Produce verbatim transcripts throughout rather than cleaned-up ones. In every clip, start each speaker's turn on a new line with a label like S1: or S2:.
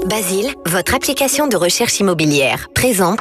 S1: Basile, votre application de recherche immobilière, présente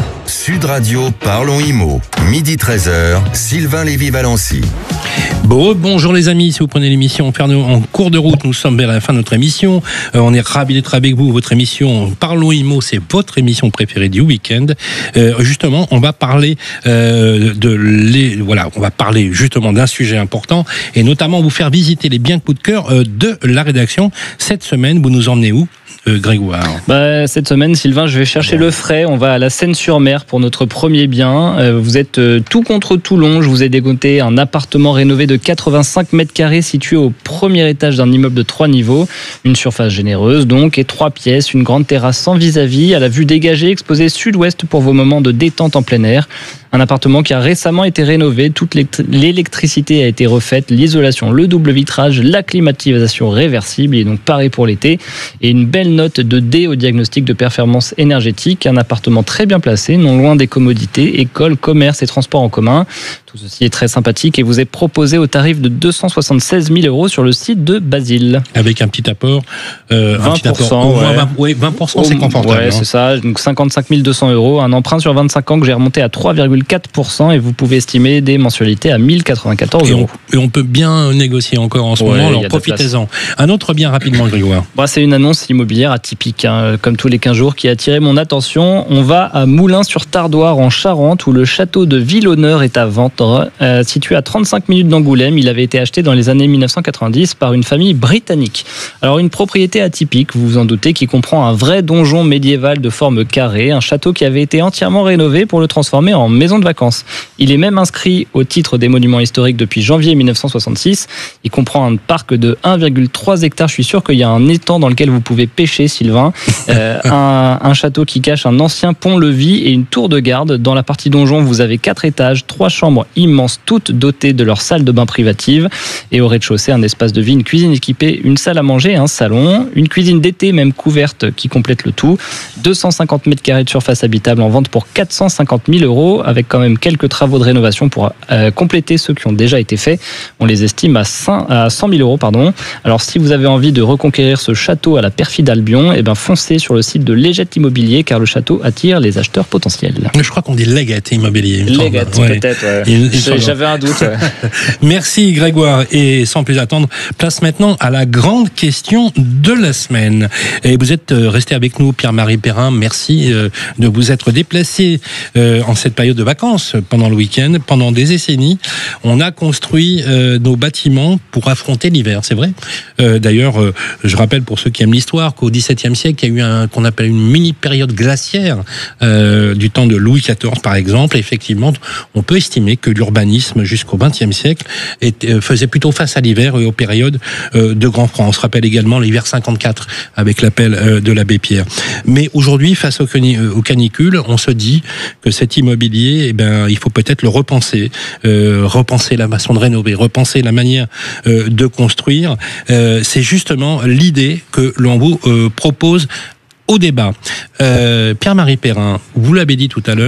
S2: Sud Radio, parlons immo. Midi treize heures, Sylvain Lévy-Valency.
S3: Bon, bonjour les amis, si vous prenez l'émission en cours de route, nous sommes vers la fin de notre émission. Euh, on est ravis d'être avec vous. Votre émission Parlons Immo, c'est votre émission préférée du week-end. Euh, justement, on va parler euh, de les, voilà, on va parler justement d'un sujet important et notamment vous faire visiter les biens coup de cœur euh, de la rédaction. Cette semaine, vous nous emmenez où? Euh, Grégoire.
S4: Bah, cette semaine, Sylvain, je vais chercher le frais. On va à la Seine-sur-Mer pour notre premier bien. Euh, vous êtes euh, tout contre Toulon. Je vous ai dégoté un appartement rénové de quatre-vingt-cinq mètres carrés situé au premier étage d'un immeuble de trois niveaux. Une surface généreuse donc et trois pièces. Une grande terrasse sans vis-à-vis à la vue dégagée exposée sud-ouest pour vos moments de détente en plein air. Un appartement qui a récemment été rénové, toute l'électricité a été refaite, l'isolation, le double vitrage, la climatisation réversible, et donc pareil pour l'été, et une belle note de D au diagnostic de performance énergétique. Un appartement très bien placé, non loin des commodités, écoles, commerces et transports en commun. Tout ceci est très sympathique et vous est proposé au tarif de deux cent soixante-seize mille euros sur le site de Basile.
S3: Avec un petit apport, euh,
S4: vingt pour cent,
S3: un petit apport, au moins vingt, ouais, vingt pour cent, c'est confortable.
S4: Ouais, hein. C'est ça. Donc cinquante-cinq mille deux cents euros, un emprunt sur vingt-cinq ans que j'ai remonté à trois virgule quatre pour cent et vous pouvez estimer des mensualités à mille quatre-vingt-quatorze euros.
S3: Et on, et on peut bien négocier encore en ce
S4: ouais,
S3: moment, alors profitez-en. Un autre bien rapidement, Grégoire.
S4: Bah, c'est une annonce immobilière atypique, hein, comme tous les quinze jours, qui a attiré mon attention. On va à Moulins-sur-Tardoire en Charente, où le château de Villehonneur est à vendre. Euh, situé à trente-cinq minutes d'Angoulême, il avait été acheté dans les années mille neuf cent quatre-vingt-dix par une famille britannique. Alors une propriété atypique, vous vous en doutez, qui comprend un vrai donjon médiéval de forme carrée, un château qui avait été entièrement rénové pour le transformer en maison de vacances. Il est même inscrit au titre des monuments historiques depuis janvier mille neuf cent soixante-six. Il comprend un parc de un virgule trois hectares. Je suis sûr qu'il y a un étang dans lequel vous pouvez pêcher, Sylvain. Euh, un, un château qui cache un ancien pont-levis et une tour de garde. Dans la partie donjon, vous avez quatre étages, trois chambres immenses, toutes dotées de leur salle de bain privative. Et au rez-de-chaussée, un espace de vie, une cuisine équipée, une salle à manger et un salon. Une cuisine d'été même couverte qui complète le tout. deux cent cinquante mètres carrés de surface habitable en vente pour quatre cent cinquante mille euros, avec quand même quelques travaux de rénovation pour euh, compléter ceux qui ont déjà été faits. On les estime à cent mille euros. Pardon. Alors si vous avez envie de reconquérir ce château à la perfide Albion, eh ben foncez sur le site de Legette Immobilier, car le château attire les acheteurs potentiels.
S3: Je crois qu'on dit Legette Immobilier.
S4: Legette, ouais. Peut-être. Ouais. Il, il J'avais un doute. Ouais.
S3: Merci Grégoire. Et sans plus attendre, place maintenant à la grande question de la semaine. Et vous êtes resté avec nous, Pierre-Marie Perrin. Merci de vous être déplacé en cette période de vacances pendant le week-end. Pendant des décennies, on a construit nos bâtiments pour affronter l'hiver. C'est vrai. D'ailleurs, je rappelle pour ceux qui aiment l'histoire qu'au dix-septième siècle, il y a eu un qu'on appelle une mini-période glaciaire euh, du temps de Louis quatorze, par exemple. Et effectivement, on peut estimer que l'urbanisme jusqu'au vingtième siècle était, faisait plutôt face à l'hiver et aux périodes euh, de grand froid. On se rappelle également l'hiver cinquante-quatre avec l'appel euh, de l'abbé Pierre. Mais aujourd'hui, face aux, aux canicules, on se dit que cet immobilier, eh ben, il faut peut-être le repenser, euh, repenser la façon de rénover, repenser la manière euh, de construire. Euh, c'est justement l'idée que l'on vous euh, propose au débat. Euh, Pierre-Marie Perrin, vous l'avez dit tout à l'heure,